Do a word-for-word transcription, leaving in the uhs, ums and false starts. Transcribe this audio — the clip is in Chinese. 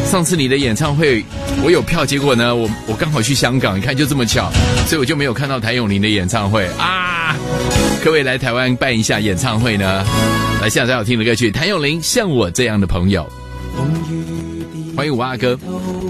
上次你的演唱会我有票，结果呢我我刚好去香港，你看就这么巧，所以我就没有看到谭咏麟的演唱会啊。各位来台湾办一下演唱会呢？来现在好听的歌曲，谭咏麟《像我这样的朋友》，欢迎五阿哥。